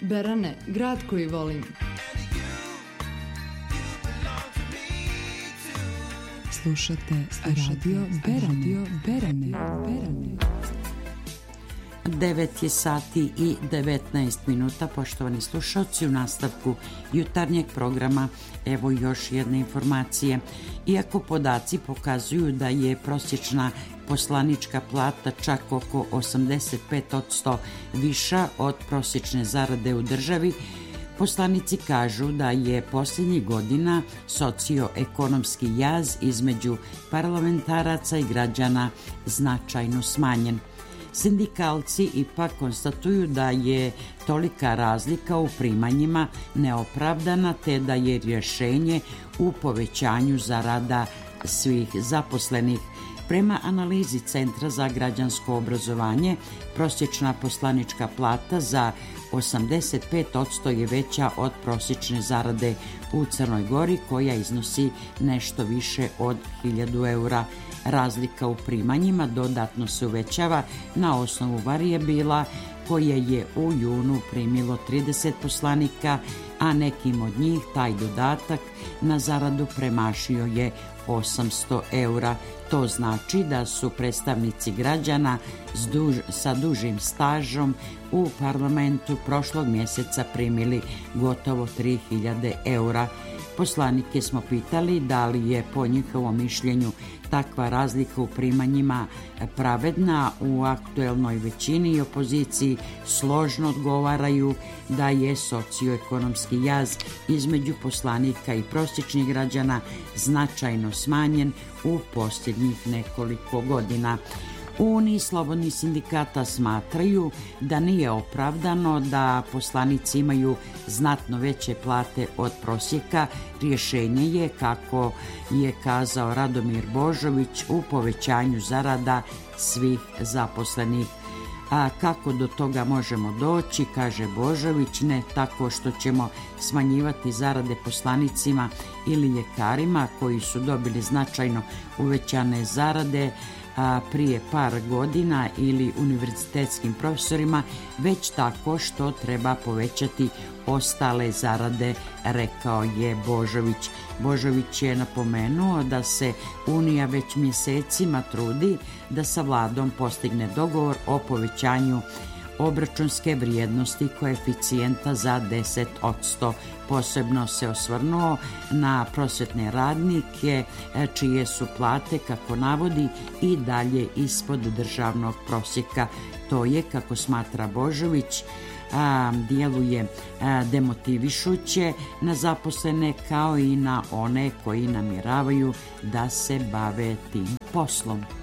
Berane, grad koji volim. Slušate Radio Berane. 9 je sati i 19 minuta, poštovani slušalci, u nastavku jutarnjeg programa evo još jedne informacije. Iako podaci pokazuju da je prosječna poslanička plata čak oko 85% viša od prosječne zarade u državi, poslanici kažu da je posljednjih godina socioekonomski jaz između parlamentaraca i građana značajno smanjen. Sindikalci ipak konstatuju da je tolika razlika u primanjima neopravdana te da je rješenje u povećanju zarada svih zaposlenih. Prema analizi Centra za građansko obrazovanje, prosječna poslanička plata za 85% je veća od prosječne zarade u Crnoj Gori, koja iznosi nešto više od 1000 eura. Razlika u primanjima dodatno se uvećava na osnovu varijabila koje je u junu primilo 30 poslanika, a nekim od njih taj dodatak na zaradu premašio je 800 eura. To znači da su predstavnici građana sa dužim stažom u parlamentu prošlog mjeseca primili gotovo 3000 eura. Poslanike smo pitali da li je po njihovom mišljenju takva razlika u primanjima pravedna. U aktuelnoj većini i opoziciji složno odgovaraju da je socioekonomski jaz između poslanika i prosječnih građana značajno smanjen u posljednjih nekoliko godina. U Uniji slobodnih sindikata smatraju da nije opravdano da poslanici imaju znatno veće plate od prosjeka. Rješenje je, kako je kazao Radomir Božović, u povećanju zarada svih zaposlenih. A kako do toga možemo doći, kaže Božović, ne tako što ćemo smanjivati zarade poslanicima ili ljekarima koji su dobili značajno uvećane zarade prije par godina ili univerzitetskim profesorima, već tako što treba povećati ostale zarade, rekao je Božović. Božović je napomenuo da se Unija već mjesecima trudi da sa vladom postigne dogovor o povećanju obračunske vrijednosti koeficijenta za 10%. Posebno se osvrnuo na prosvjetne radnike čije su plate, kako navodi, i dalje ispod državnog prosjeka. To je, kako smatra Božović, djeluje demotivišuće na zaposlene kao i na one koji namjeravaju da se bave tim poslom.